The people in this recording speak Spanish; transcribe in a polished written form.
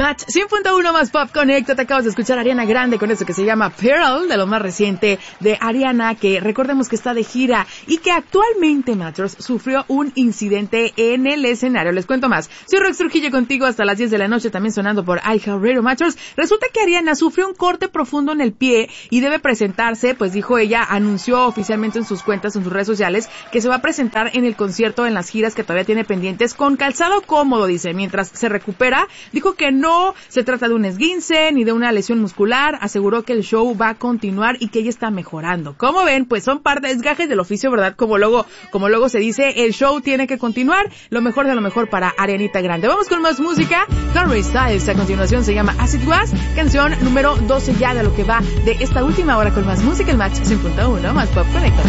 Match 100.1 más Pop Connect. Te acabas de escuchar a Ariana Grande con esto que se llama Pearl, de lo más reciente de Ariana, que recordemos que está de gira y que actualmente, Matchers, sufrió un incidente en el escenario. Les cuento más. Soy Rox Trujillo contigo hasta las 10 de la noche, también sonando por iHeartRadio. Matchers, resulta que Ariana sufrió un corte profundo en el pie y debe presentarse, pues dijo ella, anunció oficialmente en sus cuentas, en sus redes sociales, que se va a presentar en el concierto, en las giras que todavía tiene pendientes, con calzado cómodo, dice, mientras se recupera. Dijo que no se trata de un esguince ni de una lesión muscular, aseguró que el show va a continuar y que ella está mejorando. ¿Cómo ven? Pues son parte de gajes del oficio, ¿verdad? Como luego se dice, el show tiene que continuar, lo mejor de lo mejor para Arianita Grande. Vamos con más música. Harry Styles a continuación se llama As It Was, canción número 12 ya de lo que va de esta última hora con más música, el Match 100.1 más Pop Connect.